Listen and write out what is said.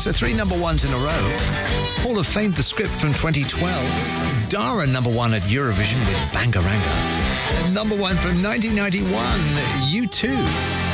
So 3 number ones in a row. Hall of Fame, The Script from 2012. Dara number one at Eurovision with Bangaranga. And number one from 1991, U2.